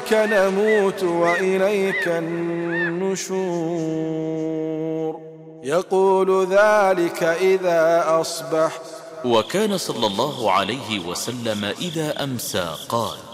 وإليك نموت وإليك النشور. يقول ذلك إذا أصبح. وكان صلى الله عليه وسلم إذا أمسى قال: